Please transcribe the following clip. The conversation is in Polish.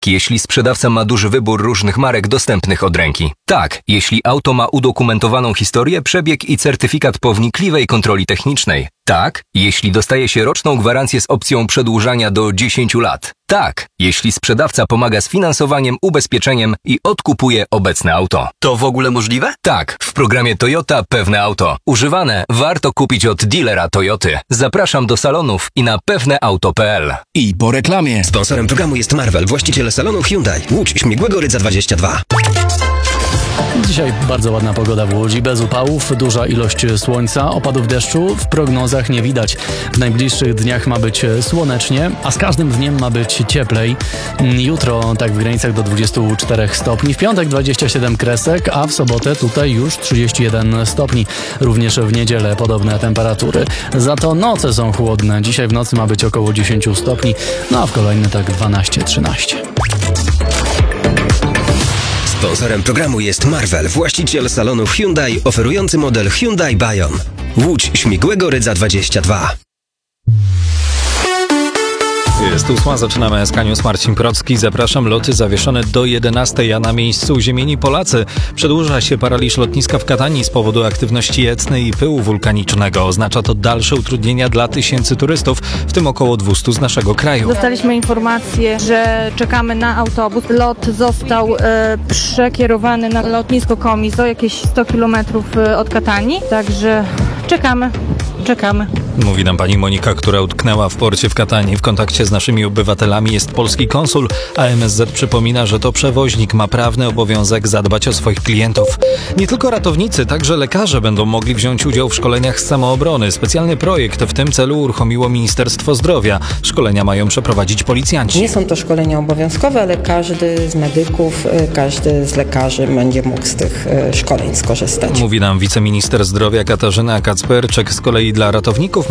jeśli sprzedawca ma duży wybór różnych marek dostępnych od ręki. Tak, jeśli auto ma udokumentowaną historię, przebieg i certyfikat po wnikliwej kontroli technicznej. Tak, jeśli dostaje się roczną gwarancję z opcją przedłużania do 10 lat. Tak, jeśli sprzedawca pomaga z finansowaniem, ubezpieczeniem i odkupuje obecne auto. To w ogóle możliwe? Tak, w programie Toyota Pewne Auto. Używane warto kupić od dealera Toyoty. Zapraszam do salonów i na pewneauto.pl. I po reklamie. Sponsorem programu jest Marvel, właściciel salonu Hyundai. Łódź, Śmigłego Rydza 22. Dzisiaj bardzo ładna pogoda w Łodzi, bez upałów, duża ilość słońca, opadów deszczu w prognozach nie widać. W najbliższych dniach ma być słonecznie, a z każdym dniem ma być cieplej. Jutro tak w granicach do 24 stopni, w piątek 27 kresek, a w sobotę tutaj już 31 stopni. Również w niedzielę podobne temperatury. Za to noce są chłodne. Dzisiaj w nocy ma być około 10 stopni, no a w kolejne tak 12-13. Sponsorem programu jest Marvel, właściciel salonu Hyundai, oferujący model Hyundai Bayon. Łódź, Śmigłego Rydza 22. Jest 8, zaczynamy SK News. Marcin Procki. Zapraszam. Loty zawieszone do 11, a na miejscu uziemieni Polacy. Przedłuża się paraliż lotniska w Katani z powodu aktywności etny i pyłu wulkanicznego. Oznacza to dalsze utrudnienia dla tysięcy turystów, w tym około 200 z naszego kraju. Dostaliśmy informację, że czekamy na autobus. Lot został przekierowany na lotnisko Komiso, jakieś 100 km od Katani. Także czekamy. Mówi nam pani Monika, która utknęła w porcie w Katani. W kontakcie z naszymi obywatelami jest polski konsul, a MSZ przypomina, że to przewoźnik ma prawny obowiązek zadbać o swoich klientów. Nie tylko ratownicy, także lekarze będą mogli wziąć udział w szkoleniach z samoobrony. Specjalny projekt w tym celu uruchomiło Ministerstwo Zdrowia. Szkolenia mają przeprowadzić policjanci. Nie są to szkolenia obowiązkowe, ale każdy z medyków, każdy z lekarzy będzie mógł z tych szkoleń skorzystać. Mówi nam wiceminister zdrowia Katarzyna Kacperczyk. Z kolei dla ratowników